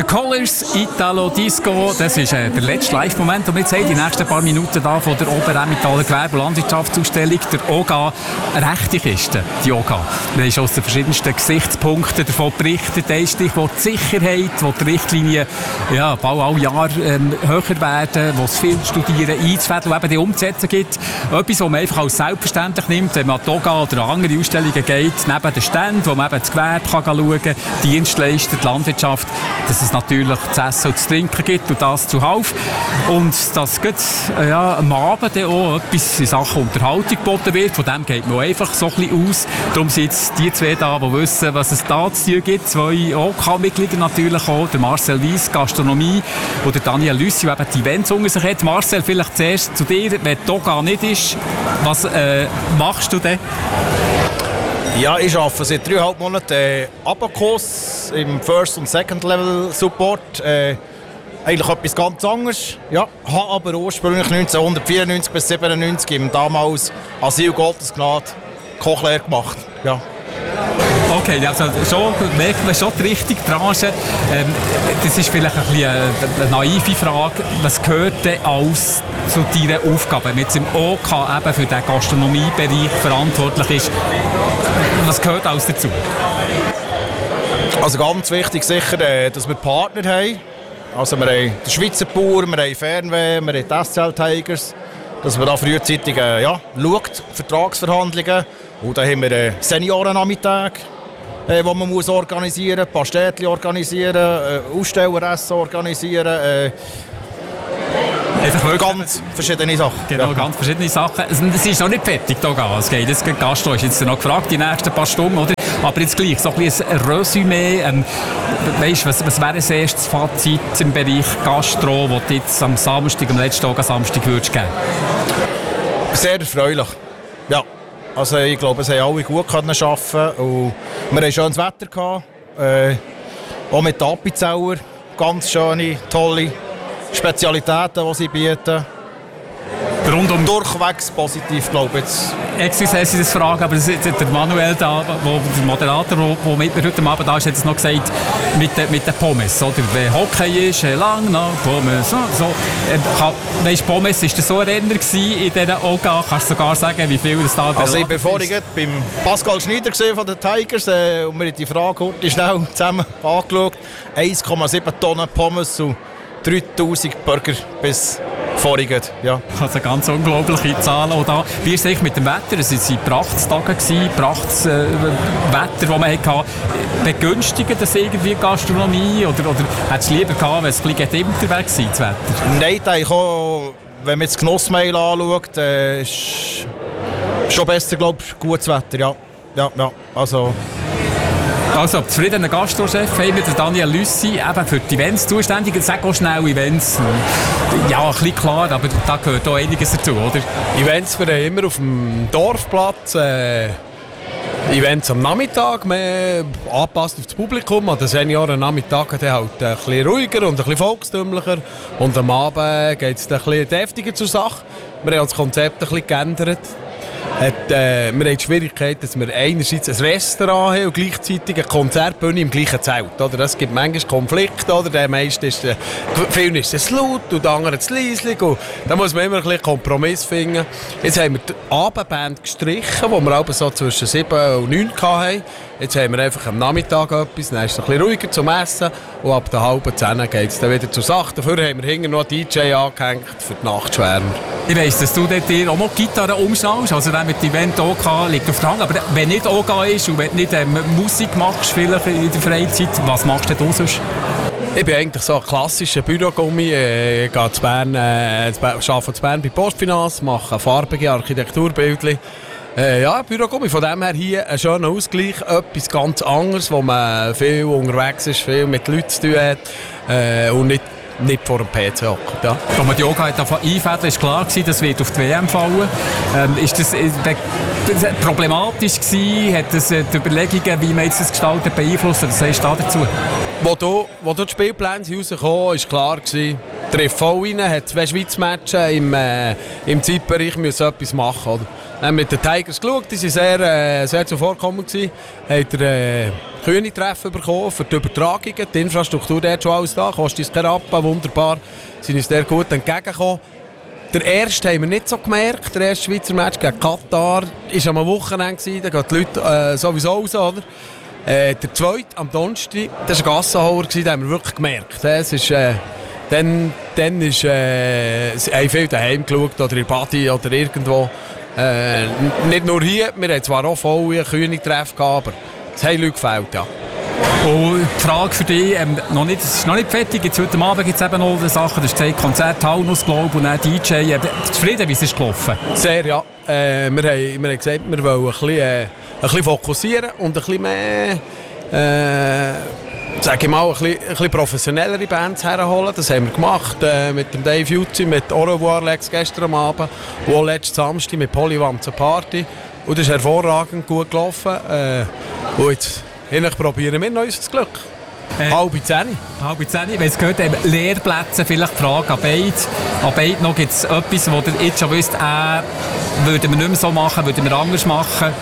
The Colors, Italo Disco, das ist der letzte Live-Moment, und wir sehen die nächsten paar Minuten da von der Oberemmentaler Gewerbe- und Landwirtschaftsausstellung, der OGA, eine rechte Kiste, die OGA. Wir haben schon aus den verschiedensten Gesichtspunkten davon berichtet, ein Stichwort die Sicherheit, wo die Richtlinien bald alle Jahre höher werden, wo es viel Studieren einzufädeln und eben die Umsetzung gibt. Etwas, was man einfach als selbstverständlich nimmt, wenn man an die OGA oder an andere Ausstellungen geht, neben den Ständen, wo man eben das Gewerbe schauen kann, Dienstleister, die Landwirtschaft, dass es natürlich zu essen und zu trinken gibt und das zuhauf. Und dass am Abend auch etwas in Sachen Unterhaltung geboten wird, von dem geht man einfach so ein bisschen aus. Darum sind jetzt die zwei da, die wissen, was es da zu tun gibt. Zwei OK-Mitglieder natürlich auch, der Marcel Weiss, Gastronomie, und der Daniel Lüssi, der eben die Events unter sich hat. Marcel, vielleicht zuerst zu dir, wenn die OGA nicht ist, was machst du denn? Ja, ich arbeite seit 3,5 Monaten Abacus im First- und Second-Level-Support. Eigentlich etwas ganz anderes. Ja, habe aber ursprünglich 1994 bis 1997 im damals Asyl Gottesgnade Kochlehre gemacht. Ja. Okay, also schon merkt man schon die richtige Branche. Das ist vielleicht ein bisschen eine naive Frage. Was gehört denn alles zu deiner Aufgabe? Wenn jetzt im OK eben für den Gastronomiebereich verantwortlich ist, was gehört alles dazu? Also ganz wichtig sicher, dass wir Partner haben. Also wir haben den Schweizer Bauer, wir haben Fernweh, wir haben die SCL Tigers. Dass man da frühzeitig schaut, Vertragsverhandlungen. Und dann haben wir Seniorennachmittag, wo man muss organisieren muss, Pastetli organisieren, Ausstelleressen organisieren. Ganz verschiedene Sachen. Genau, ganz verschiedene Sachen. Es ist noch nicht fertig, es geht jetzt Gastro, ist jetzt noch gefragt, die nächsten paar Stunden, oder? Aber jetzt gleich, so ein bisschen ein Resümee. Weißt, was wäre das erste Fazit im Bereich Gastro, das du jetzt am Samstag, am letzten Tag am Samstag würdest geben? Sehr erfreulich. Ja. Also ich glaube, es haben alle gut arbeiten und wir hatten schönes Wetter gehabt. Auch mit den Appenzeller. Ganz schöne, tolle Spezialitäten, die sie bieten. Rundum durchwegs positiv, glaube ich. Excuse, dass ich das frage, aber der Manuel da, der Moderator, der mit mir heute Abend da ist, hat es noch gesagt, mit den Pommes. Oder? Wenn Hockey ist, lang noch Pommes. So. Weißt, Pommes, ist das so ein Renner in dieser OGA? Kannst du sogar sagen, wie viel das da also bevor ich beim Pascal Schneider von den Tigers und wir die Frage schnell zusammen angeschaut, 1,7 Tonnen Pommes und 3000 Burger bis vorhin. Ja. Also ganz unglaubliche Zahlen. Und da, wie ist es mit dem Wetter? Es waren Prachtstage, Wetter, das man hatte. Begünstigen das irgendwie Gastronomie? Oder hättest du lieber gehabt, wenn es ein bisschen gedämmter wäre, das Wetter? Nein, auch, wenn man jetzt das Genussmail anschaut, ist schon besser, glaube ich, gutes Wetter. Ja. Also, zufriedener Gastrochef haben wir Daniel Lüssi, eben für die Events zuständig. Sag auch schnell Events. Ja, ein bisschen klar, aber da gehört auch einiges dazu, oder? Events wir haben immer auf dem Dorfplatz. Events am Nachmittag, mehr angepasst auf das Publikum. An den Senioren-Nachmittag halt ein bisschen ruhiger und ein bisschen volkstümlicher. Und am Abend geht es ein bisschen deftiger zur Sache. Wir haben das Konzept ein bisschen geändert. Wir haben die Schwierigkeit, dass wir einerseits ein Restaurant haben und gleichzeitig eine Konzertbühne im gleichen Zelt. Oder? Das gibt manchmal Konflikte. Oder? Der meiste ist, vielen ist es laut und der andere zu leislich. Da muss man immer ein bisschen Kompromiss finden. Jetzt haben wir die Abendband gestrichen, die wir aber so zwischen 7 und 9 hatten. Jetzt haben wir einfach am Nachmittag etwas, dann ist es ein bisschen ruhiger zum Essen und ab der halben 10 geht es dann wieder zur Sache. Dafür haben wir hinten noch einen DJ angehängt für die Nachtschwärmer. Ich weiss, dass du dir auch noch Gitarre umschaust, also dann mit dem Event OK liegt auf der Hand, aber wenn nicht OK ist und wenn du nicht Musik machst, vielleicht in der Freizeit, was machst du denn sonst? Ich bin eigentlich so ein klassischer Bürogummi. Ich gehe zu Bern, arbeite zu Bern bei Postfinanz, mache farbige Architekturbildchen. Bürogummi. Von dem her hier ein schöner Ausgleich, etwas ganz anderes, wo man viel unterwegs ist, viel mit Leuten zu tun hat und nicht vor dem PC hockt. Ja. Als man die OGA einfädeln, war klar, das wird auf die WM fallen. Ist das problematisch gewesen? Hat das die Überlegungen, wie man jetzt das gestaltet, beeinflusst? Was sagst du da dazu? Wo die Spielpläne rausgekommen ist klar gewesen, trifft voll rein, hat 2 Schweiz-Matches im Zeitbereich müssen etwas machen. Oder? mit den Tigers geschaut, die waren sehr zuvorkommend gewesen. Hat kühne Treffen bekommen für die Übertragungen, die Infrastruktur dort schon alles da, kostet uns keine Rappen, wunderbar, sind uns sehr gut entgegengekommen. Der erste haben wir nicht so gemerkt, der erste Schweizer Match gegen Katar war am Wochenende, da gehen die Leute sowieso raus, oder? Der zweite am Donnerstag, das war ein Gassenhauer, den haben wir wirklich gemerkt. Es ist, dann haben viele daheim geschaut oder in Badi oder irgendwo. Nicht nur hier, wir hatten zwar auch volle Kühne-Treffen gehabt, aber es haben Leute gefällt, ja. Und die Frage für dich, es ist noch nicht fertig, jetzt heute Abend gibt es eben noch Sachen, das ist Konzert, Taunus, glaube ich, und dann DJ. Zufrieden, wie es ist gelaufen? Sehr, ja. Wir haben gesagt, wir wollen ein bisschen fokussieren und ein bisschen mehr, sage ich mal, ein bisschen professionellere Bands herholen. Das haben wir gemacht mit dem Dave Jutzi, mit Au revoir Lex gestern am Abend und auch letzten Samstag mit Polywanze Party. Und das ist hervorragend gut gelaufen. Und jetzt probieren wir noch unser Glück. Halb 10. Wenn es gehört, Lehrplätze, vielleicht die Frage an beide. An beide noch gibt es etwas, wo ihr jetzt schon wisst, würden wir nicht mehr so machen, würden wir anders machen.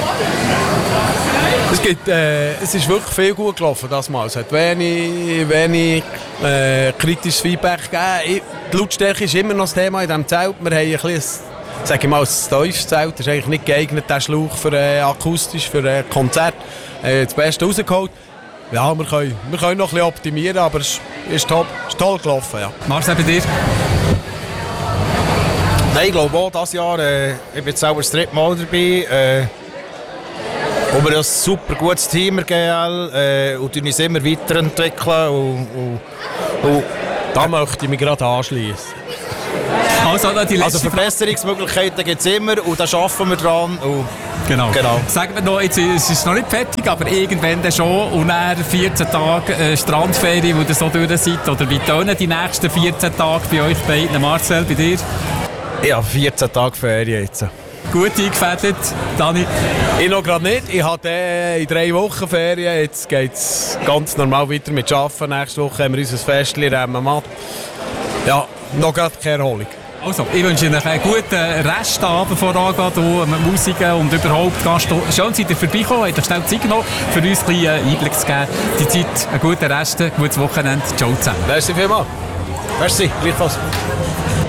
Es ist wirklich viel gut gelaufen das Mal. Es hat wenig kritisches Feedback gegeben. Die Lautstärke ist immer noch das Thema in diesem Zelt. Wir haben ein bisschen, sage ich mal, ein tiefes Zelt. Das ist eigentlich nicht geeignet, der Schlauch für akustisch, für ein Konzert. Das Beste rausgeholt. Ja, wir können noch ein bisschen optimieren, aber es ist top, ist toll gelaufen. Ja. Marcel, bei dir? Nein, ich glaube auch, dieses Jahr, ich bin jetzt selber das 3. Mal dabei. Und wir haben ein super gutes Team in GL und uns immer weiterentwickeln. Und da möchte ich mich gerade anschließen. Also Verbesserungsmöglichkeiten gibt es immer und da arbeiten wir dran. Genau. Sagen wir noch, jetzt ist es noch nicht fertig, aber irgendwann dann schon. Und dann 14 Tage Strandferien, wo ihr so durch seid. Oder wie tönen die nächsten 14 Tage bei euch beiden? Marcel, bei dir? Ja, 14 Tage Ferien jetzt. Gut eingefädelt, Dani? Ich noch gerade nicht. Ich hatte in 3 Wochen Ferien. Jetzt geht es ganz normal weiter mit Arbeiten. Nächste Woche haben wir unser Festchen Remmenmatt. Ja, noch gerade keine Erholung. Also, ich wünsche Ihnen einen guten Restabend vorangeht, mit Musiken und überhaupt. Schön, seid ihr vorbeigekommen, habt euch schnell Zeit genommen, für uns einen kleinen Einblick zu geben. Die Zeit, einen guten Rest, ein gutes Wochenende. Ciao zusammen. Merci vielmals. Merci, gleichfalls.